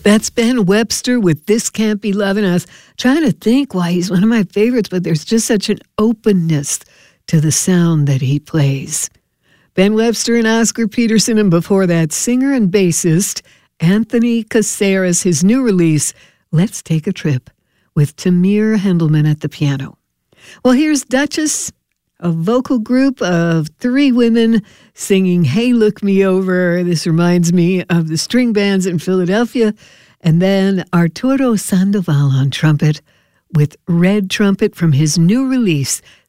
That's Ben Webster with This Can't Be Love. And I was trying to think why he's one of my favorites, but there's just such an openness to the sound that he plays. Ben Webster and Oscar Peterson, and before that, singer and bassist Anthony Caceres, his new release, Let's Take a Trip, with Tamir Hendelman at the piano. Well, here's Duchess, a vocal group of 3 women singing Hey Look Me Over. This reminds me of the string bands in Philadelphia. And then Arturo Sandoval on trumpet with Red Trumpet from his new release,